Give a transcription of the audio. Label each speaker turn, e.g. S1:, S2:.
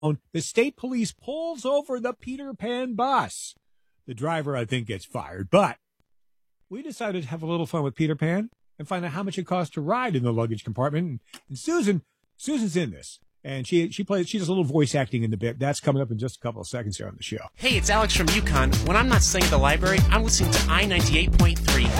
S1: the state police pulls over the Peter Pan bus. The driver, I think, gets fired. But we decided to have a little fun with Peter Pan and find out how much it costs to ride in the luggage compartment. And Susan's in this. And she does a little voice acting in the bit. That's coming up in just a couple of seconds here on the show.
S2: Hey, it's Alex from UConn. When I'm not staying at the library, I'm listening to I-98.3.